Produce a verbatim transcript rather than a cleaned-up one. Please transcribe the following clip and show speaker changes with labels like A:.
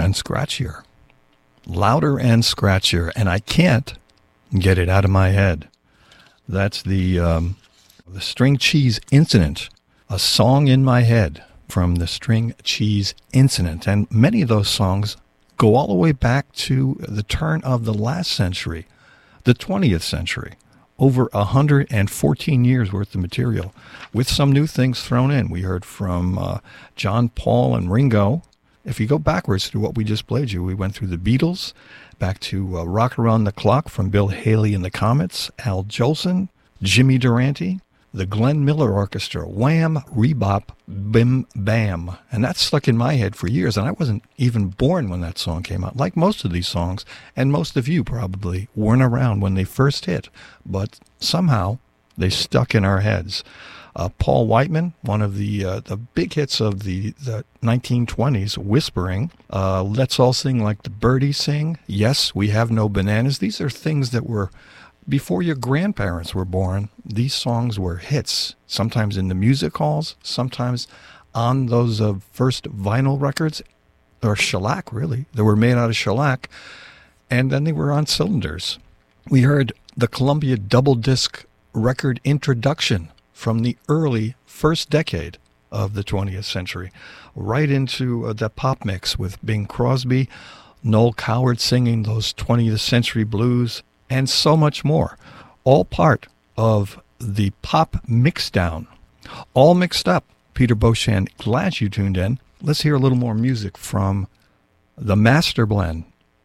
A: and scratchier. Louder and scratchier, and I can't get it out of my head. That's the um, the String Cheese Incident, a song in my head from the String Cheese Incident. And many of those songs go all the way back to the turn of the last century, the twentieth century. Over one hundred fourteen years worth of material, with some new things thrown in. We heard from uh, John, Paul, and Ringo. If you go backwards through what we just played you, we went through the Beatles, back to uh, Rock Around the Clock from Bill Haley and the Comets, Al Jolson, Jimmy Durante, the Glenn Miller Orchestra, Wham, Rebop, Bim Bam. And that stuck in my head for years, and I wasn't even born when that song came out. Like most of these songs, and most of you probably weren't around when they first hit, but somehow they stuck in our heads. Uh, Paul Whiteman, one of the uh, the big hits of the, the nineteen twenties, Whispering, uh, Let's All Sing Like the Birdies Sing, Yes, We Have No Bananas. These are things that were, before your grandparents were born, these songs were hits, sometimes in the music halls, sometimes on those uh, first vinyl records, or shellac, really. They were made out of shellac, and then they were on cylinders. We heard the Columbia double disc record introduction from the early first decade of the twentieth century, right into uh, the pop mix with Bing Crosby, Noel Coward singing those twentieth century blues, and so much more. All part of the pop mixdown. All mixed up. Peter Beauchamp, glad you tuned in. Let's hear a little more music from the Master Blend